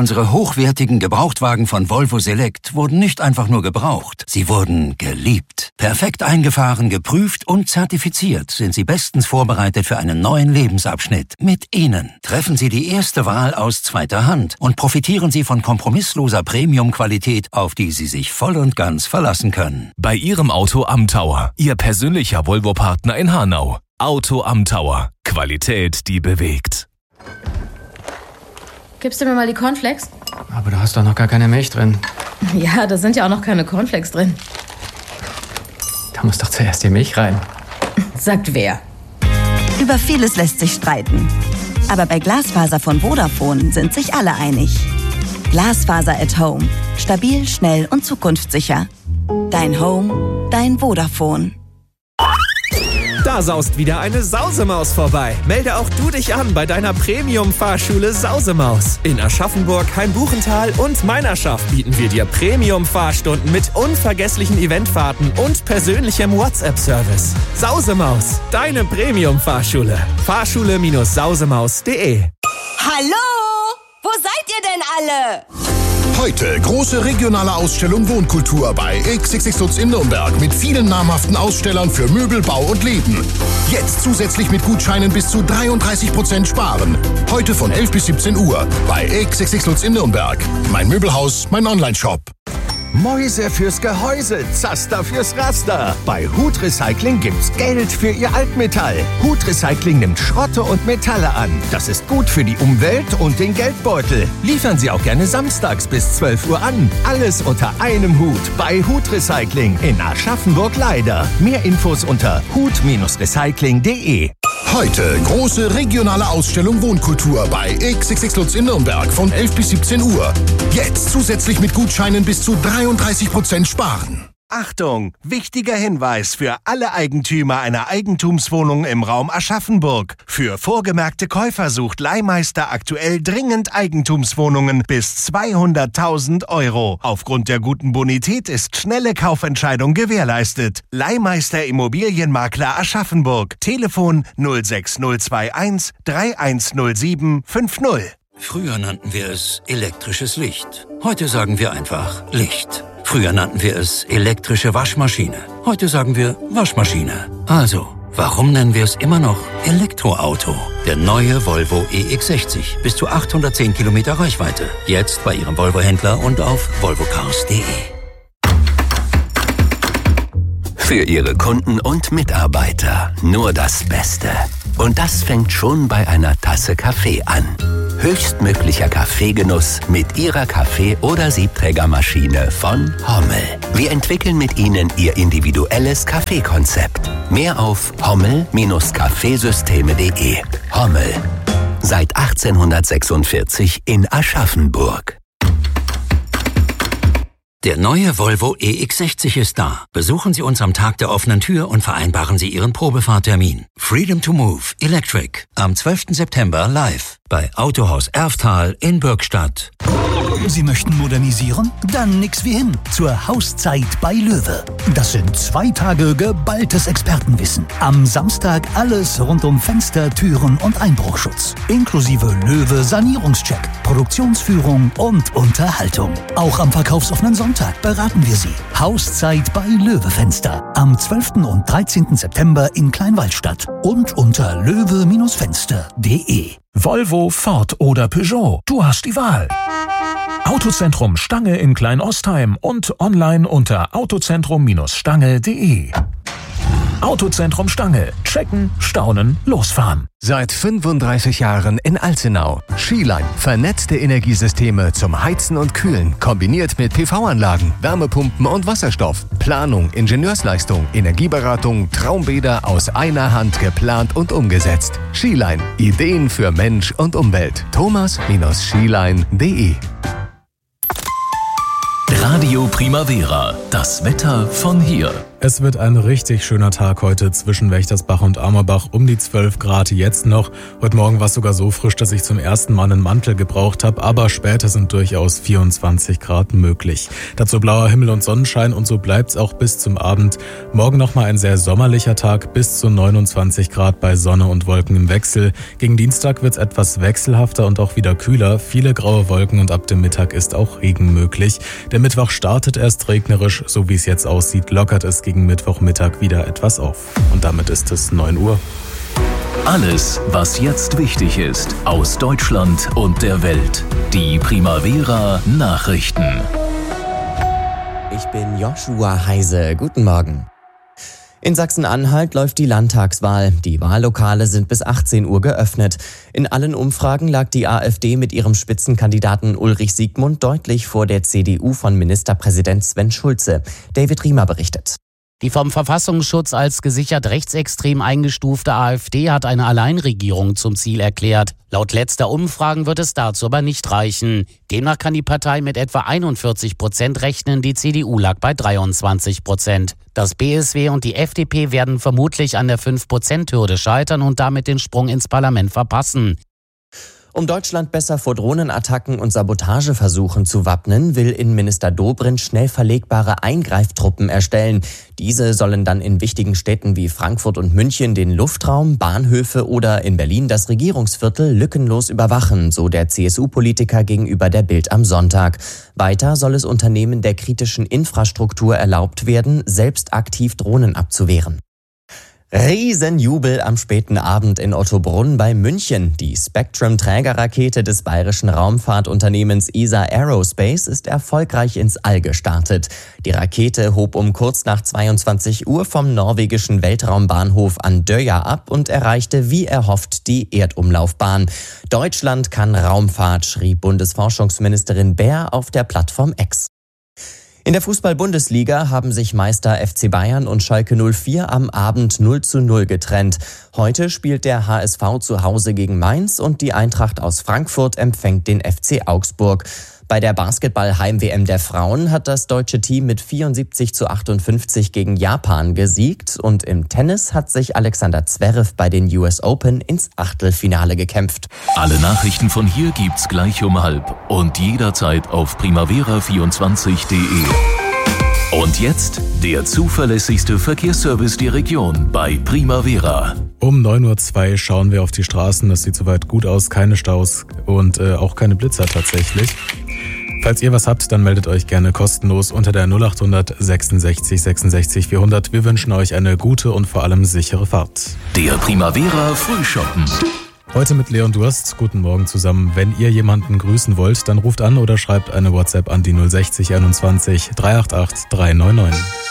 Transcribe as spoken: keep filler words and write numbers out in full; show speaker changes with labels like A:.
A: Unsere hochwertigen Gebrauchtwagen von Volvo Select wurden nicht einfach nur gebraucht, sie wurden geliebt. Perfekt eingefahren, geprüft und zertifiziert sind sie bestens vorbereitet für einen neuen Lebensabschnitt. Mit ihnen treffen Sie die erste Wahl aus zweiter Hand und profitieren Sie von kompromissloser Premium-Qualität, auf die Sie sich voll und ganz verlassen können.
B: Bei Ihrem Auto am Tower, Ihr persönlicher Volvo-Partner in Hanau. Auto am Tower. Qualität, die bewegt.
C: Gibst du mir mal die Cornflakes?
D: Aber da hast doch noch gar keine Milch drin.
C: Ja, da sind ja auch noch keine Cornflakes drin.
D: Da muss doch zuerst die Milch rein.
C: Sagt wer?
E: Über vieles lässt sich streiten. Aber bei Glasfaser von Vodafone sind sich alle einig. Glasfaser at Home. Stabil, schnell und zukunftssicher. Dein Home, dein Vodafone.
F: Da saust wieder eine Sausemaus vorbei. Melde auch du dich an bei deiner Premium-Fahrschule Sausemaus. In Aschaffenburg, Hainbuchental und Meinerschaft bieten wir dir Premium-Fahrstunden mit unvergesslichen Eventfahrten und persönlichem WhatsApp-Service. Sausemaus, deine Premium-Fahrschule. Fahrschule Sausemaus punkt de.
G: Hallo? Wo seid ihr denn alle?
H: Heute große regionale Ausstellung Wohnkultur bei X X X Lutz in Nürnberg mit vielen namhaften Ausstellern für Möbel, Bau und Leben. Jetzt zusätzlich mit Gutscheinen bis zu dreiunddreißig Prozent sparen. Heute von elf bis siebzehn Uhr bei X X X Lutz in Nürnberg. Mein Möbelhaus, mein Onlineshop.
I: Mäuse fürs Gehäuse, Zaster fürs Raster. Bei Hut Recycling gibt's Geld für Ihr Altmetall. Hut Recycling nimmt Schrotte und Metalle an. Das ist gut für die Umwelt und den Geldbeutel. Liefern Sie auch gerne samstags bis zwölf Uhr an. Alles unter einem Hut bei Hut Recycling in Aschaffenburg-Leider. Mehr Infos unter hut Recycling punkt de.
H: Heute große regionale Ausstellung Wohnkultur bei X X X Lutz in Nürnberg von elf bis siebzehn Uhr. Jetzt zusätzlich mit Gutscheinen bis zu dreiunddreißig Prozent sparen.
I: Achtung! Wichtiger Hinweis für alle Eigentümer einer Eigentumswohnung im Raum Aschaffenburg. Für vorgemerkte Käufer sucht Leihmeister aktuell dringend Eigentumswohnungen bis zweihunderttausend Euro. Aufgrund der guten Bonität ist schnelle Kaufentscheidung gewährleistet. Leihmeister Immobilienmakler Aschaffenburg. Telefon null sechs null zwei eins drei eins null sieben fünf null.
A: Früher nannten wir es elektrisches Licht. Heute sagen wir einfach Licht. Früher nannten wir es elektrische Waschmaschine. Heute sagen wir Waschmaschine. Also, warum nennen wir es immer noch Elektroauto? Der neue Volvo E X sechzig. Bis zu achthundertzehn Kilometer Reichweite. Jetzt bei Ihrem Volvo-Händler und auf volvo cars punkt de.
J: Für Ihre Kunden und Mitarbeiter nur das Beste. Und das fängt schon bei einer Tasse Kaffee an. Höchstmöglicher Kaffeegenuss mit Ihrer Kaffee- oder Siebträgermaschine von Hommel. Wir entwickeln mit Ihnen Ihr individuelles Kaffeekonzept. Mehr auf hommel Kaffeesysteme punkt de. Hommel. Seit achtzehnhundertsechsundvierzig in Aschaffenburg. Der neue Volvo E X sechzig ist da. Besuchen Sie uns am Tag der offenen Tür und vereinbaren Sie Ihren Probefahrtermin. Freedom to Move Electric am zwölften September live bei Autohaus Erftal in Bürgstadt.
K: Sie möchten modernisieren? Dann nix wie hin zur Hauszeit bei Löwe. Das sind zwei Tage geballtes Expertenwissen. Am Samstag alles rund um Fenster, Türen und Einbruchschutz. Inklusive Löwe Sanierungscheck, Produktionsführung und Unterhaltung. Auch am verkaufsoffenen Sonntag beraten wir Sie. Hauszeit bei Löwe Fenster am zwölften und dreizehnten September in Kleinwaldstadt und unter löwe Fenster punkt de.
B: Volvo, Ford oder Peugeot. Du hast die Wahl. Autozentrum Stange in Kleinostheim und online unter autozentrum Stange punkt de. Autozentrum Stange. Checken, staunen, losfahren.
L: Seit fünfunddreißig Jahren in Alzenau. Skiline. Vernetzte Energiesysteme zum Heizen und Kühlen. Kombiniert mit P V-Anlagen, Wärmepumpen und Wasserstoff. Planung, Ingenieursleistung, Energieberatung, Traumbäder aus einer Hand geplant und umgesetzt. Skiline. Ideen für Mensch und Umwelt. thomas skiline punkt de.
B: Radio Primavera. Das Wetter von hier.
M: Es wird ein richtig schöner Tag heute zwischen Wächtersbach und Amerbach, um die zwölf Grad jetzt noch. Heute Morgen war es sogar so frisch, dass ich zum ersten Mal einen Mantel gebraucht habe, aber später sind durchaus vierundzwanzig Grad möglich. Dazu blauer Himmel und Sonnenschein und so bleibt's auch bis zum Abend. Morgen nochmal ein sehr sommerlicher Tag, bis zu neunundzwanzig Grad bei Sonne und Wolken im Wechsel. Gegen Dienstag wird's etwas wechselhafter und auch wieder kühler, viele graue Wolken und ab dem Mittag ist auch Regen möglich. Der Mittwoch startet erst regnerisch, so wie es jetzt aussieht, lockert es gegen Mittwochmittag wieder etwas auf. Und damit ist es neun Uhr.
B: Alles, was jetzt wichtig ist, aus Deutschland und der Welt. Die Primavera Nachrichten.
N: Ich bin Joshua Heise. Guten Morgen. In Sachsen-Anhalt läuft die Landtagswahl. Die Wahllokale sind bis achtzehn Uhr geöffnet. In allen Umfragen lag die AfD mit ihrem Spitzenkandidaten Ulrich Siegmund deutlich vor der C D U von Ministerpräsident Sven Schulze. David Riemer berichtet.
O: Die vom Verfassungsschutz als gesichert rechtsextrem eingestufte AfD hat eine Alleinregierung zum Ziel erklärt. Laut letzter Umfragen wird es dazu aber nicht reichen. Demnach kann die Partei mit etwa einundvierzig Prozent rechnen, die C D U lag bei dreiundzwanzig Prozent. Das B S W und die F D P werden vermutlich an der fünf Prozent Hürde scheitern und damit den Sprung ins Parlament verpassen.
N: Um Deutschland besser vor Drohnenattacken und Sabotageversuchen zu wappnen, will Innenminister Dobrindt schnell verlegbare Eingreiftruppen erstellen. Diese sollen dann in wichtigen Städten wie Frankfurt und München den Luftraum, Bahnhöfe oder in Berlin das Regierungsviertel lückenlos überwachen, so der C S U-Politiker gegenüber der Bild am Sonntag. Weiter soll es Unternehmen der kritischen Infrastruktur erlaubt werden, selbst aktiv Drohnen abzuwehren. Riesenjubel am späten Abend in Ottobrunn bei München. Die Spectrum-Trägerrakete des bayerischen Raumfahrtunternehmens E S A Aerospace ist erfolgreich ins All gestartet. Die Rakete hob um kurz nach zweiundzwanzig Uhr vom norwegischen Weltraumbahnhof Andøya ab und erreichte wie erhofft die Erdumlaufbahn. Deutschland kann Raumfahrt, schrieb Bundesforschungsministerin Baer auf der Plattform X. In der Fußball-Bundesliga haben sich Meister F C Bayern und Schalke null vier am Abend null zu null getrennt. Heute spielt der H S V zu Hause gegen Mainz und die Eintracht aus Frankfurt empfängt den F C Augsburg. Bei der Basketball-Heim-W M der Frauen hat das deutsche Team mit vierundsiebzig zu achtundfünfzig gegen Japan gesiegt und im Tennis hat sich Alexander Zverev bei den U S Open ins Achtelfinale gekämpft.
B: Alle Nachrichten von hier gibt's gleich um halb und jederzeit auf primavera vierundzwanzig punkt de. Und jetzt der zuverlässigste Verkehrsservice der Region bei Primavera.
M: Um neun Uhr zwei schauen wir auf die Straßen. Das sieht soweit gut aus. Keine Staus und äh, auch keine Blitzer tatsächlich. Falls ihr was habt, dann meldet euch gerne kostenlos unter der null achthundert sechsundsechzig sechsundsechzig vierhundert. Wir wünschen euch eine gute und vor allem sichere Fahrt.
B: Der Primavera Frühschoppen.
M: Heute mit Leon Durst. Guten Morgen zusammen. Wenn ihr jemanden grüßen wollt, dann ruft an oder schreibt eine WhatsApp an die null sechzig einundzwanzig dreihundertachtzig dreihundertneunundneunzig.